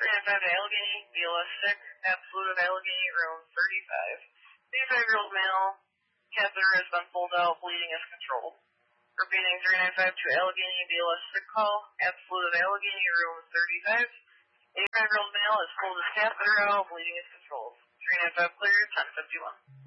395 to Allegheny, BLS sick, absolute of Allegheny, room 35. 85-year-old male, catheter has been pulled out, bleeding is controlled. Repeating 395 to Allegheny, BLS sick call, absolute of Allegheny, room 35. 85-year-old male has pulled his catheter out, bleeding is controlled. 395 cleared, 1051.